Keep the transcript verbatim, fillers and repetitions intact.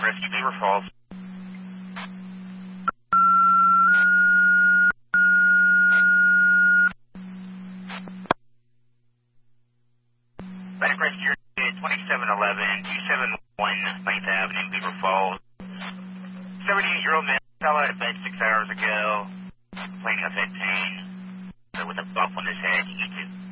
Rescue Beaver Falls. Medic Rescue twenty-seven eleven, two seven one ninth Avenue, Beaver Falls. seventy-eight-year-old man fell out of bed six hours ago, complaining of head pain. So with a bump on his head, you need to